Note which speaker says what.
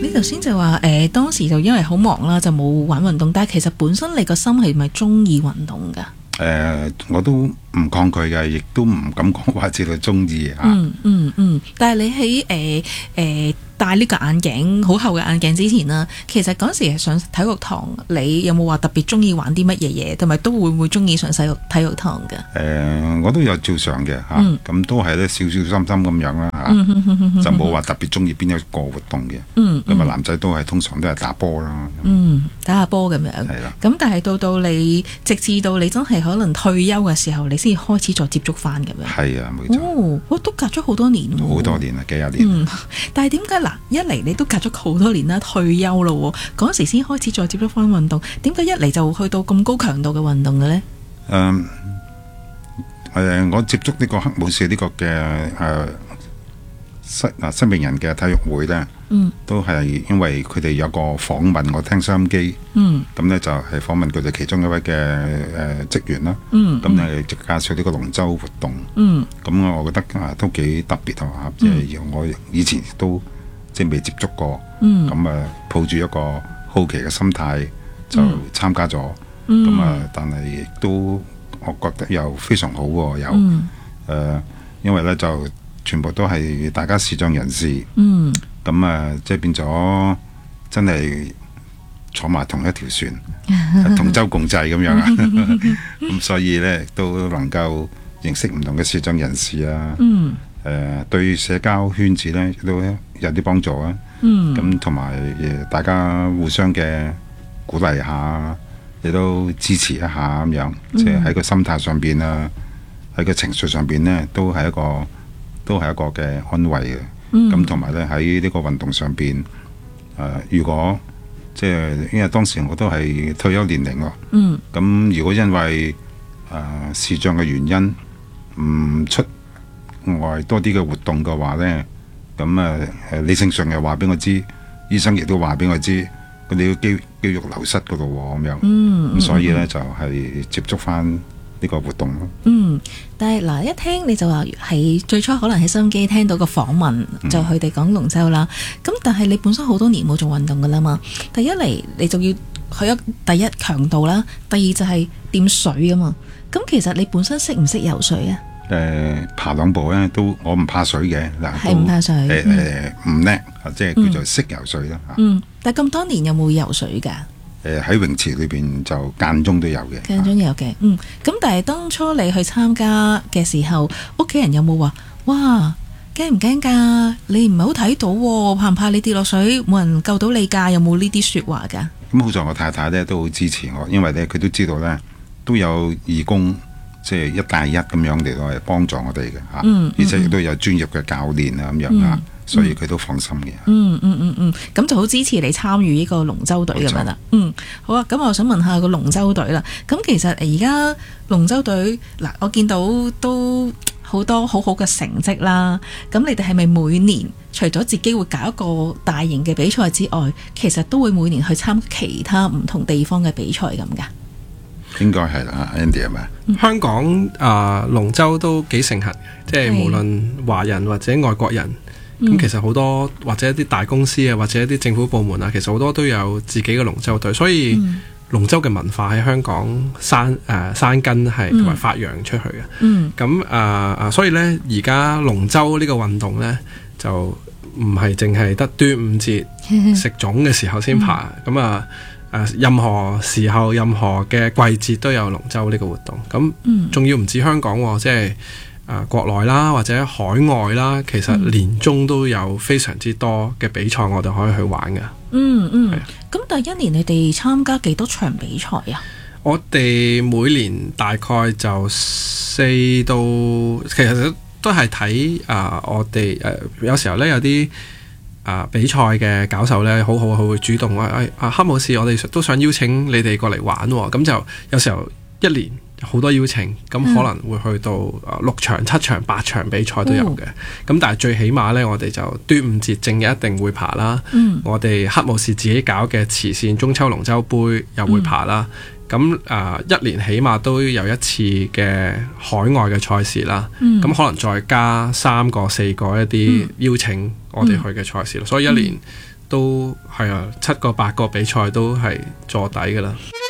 Speaker 1: 你頭先就話當時就因為好忙啦，就冇玩運動。但係其實本身你個心係咪中意運動㗎？
Speaker 2: 我都唔抗拒嘅，亦都唔敢講話知道中意嚇。
Speaker 1: 但係你喺戴呢個眼鏡好厚嘅眼鏡之前啦，其實嗰時係上體育堂，你有冇話特別中意玩啲乜嘢嘢，同埋都會唔會中意上體育堂嘅？
Speaker 2: 我都有照上嘅嚇，咁都係咧小小心心咁樣啦嚇，就冇話特別中意邊一個活動嘅。咁啊男仔都係通常都係打波啦。
Speaker 1: 打下波咁樣。
Speaker 2: 係啦。
Speaker 1: 咁但係到你直至到你真係可能退休嘅時候，你先開始再接觸翻咁樣。
Speaker 2: 係啊，冇錯。
Speaker 1: 我都隔咗好多年喎。
Speaker 2: 好多年啦，幾廿年。
Speaker 1: 但係點解嗱？一嚟你都隔咗好多年啦，退休咯，嗰時先開始再接觸翻運動，點解一嚟就去到咁高強度嘅運動嘅呢？
Speaker 2: 我接觸呢個黑武士呢個嘅失明人嘅體育會呢，都係因為佢哋有個訪問，我聽收音機，咁呢就係訪問佢哋其中一位嘅職員啦，咁呢就介紹呢個龍舟活動，咁我覺得都幾特別啊，即係我以前都即係未接觸過，咁抱住一個好奇嘅心態就參加咗，咁但係亦都我覺得又非常好喎，因為呢就全部都係大家視障人士，咁即係變咗真係坐埋同一條船，同舟共濟咁樣啊，咁所以呢都能夠認識唔同嘅視障人士啊。對社交圈子呢都有啲幫助啊，咁同埋大家互相嘅鼓勵下，亦都支持一下咁樣，即係喺個心態上邊啊，喺個情緒上邊呢，都係一個嘅安慰嘅。咁同埋呢喺呢個運動上邊，如果即係因為當時我都係退休年齡喎，咁如果因為視障嘅原因唔出外多啲嘅活動嘅話呢，咁理性上又話俾我知，醫生亦都話俾我知，佢哋嘅肌肉流失噶咯喎，咁樣，咁所以呢，就係接觸翻呢個活動咯。
Speaker 1: 但係嗱，一聽你就話係最初可能喺收音機聽到個訪問，就佢哋講龍舟啦。咁但係你本身好多年冇做運動噶啦嘛，第一嚟你就要去第一強度啦，第二就係掂水啊嘛。咁其實你本身識唔識游水啊？
Speaker 2: 爬兩步咧，都我唔怕水嘅嗱，
Speaker 1: 係唔怕水，
Speaker 2: 唔叻，即係叫做識游水啦。
Speaker 1: 但係咁多年有冇游水㗎？
Speaker 2: 喺泳池裏邊就間中都有嘅，
Speaker 1: 間中有嘅。咁但係當初你去參加嘅時候，屋企人有冇話哇驚唔驚㗎？你唔係好睇到喎，怕唔怕你跌落水冇人救到你㗎？有冇呢啲説話㗎？
Speaker 2: 咁好在我太太咧都好支持我，因為咧佢都知道咧都有義工。即係一帶一咁樣嚟到係幫助我哋嘅嚇，而且亦都有專業嘅教練啊咁樣嚇，所以佢都放心嘅。
Speaker 1: 咁就好支持你參與呢個龍舟隊咁樣啦。好啊，咁我想問下個龍舟隊啦。咁其實而家龍舟隊嗱，我見到都好多好好嘅成績啦。咁你哋係咪每年除咗自己會搞一個大型嘅比賽之外，其實都會每年去參加其他唔同地方嘅比賽咁㗎？
Speaker 2: 應該係啦 ，Andy 係咪？
Speaker 3: 香港龍舟都幾盛行嘅，即係無論華人或者外國人，咁其實好多或者一啲大公司啊，或者一啲政府部門啊，其實好多都有自己嘅龍舟隊，所以龍舟嘅文化喺香港生根係同埋發揚出去嘅。咁所以呢，而家龍舟呢個運動呢，就唔係淨係得端午節食粽嘅時候先爬，咁任何時候、任何嘅季節都有龍舟呢個活動。咁仲要唔止香港喎，即係國內啦或者海外啦，其實年中都有非常之多嘅比賽，我哋可以去玩㗎。
Speaker 1: 咁第一年你哋參加幾多場比賽啊？
Speaker 3: 我哋每年大概就4到，其實都係睇我哋有時候呢有啲比賽嘅搞手呢，好好，佢會主動話黑武士，我哋都想邀請你哋過嚟玩喎。咁就有時候一年好多邀請，咁可能會去到6場、7場、8場比賽都有嘅。咁但係最起碼呢，我哋就端午節正日一定會爬啦。我哋黑武士自己搞嘅慈善中秋龍舟杯又會爬啦。咁一年起碼都有一次嘅海外嘅賽事啦。咁可能再加3個、4個一啲邀請。 我哋去嘅賽事咯，所以一年都係啊7個8個比賽都係坐底㗎啦。